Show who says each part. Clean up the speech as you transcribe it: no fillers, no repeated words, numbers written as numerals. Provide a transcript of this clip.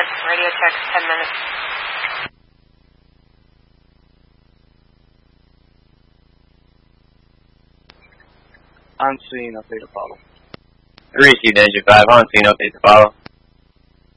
Speaker 1: Radio check, 10 minutes.
Speaker 2: On scene, update to follow.
Speaker 3: Receive engine 5, on scene, update to follow.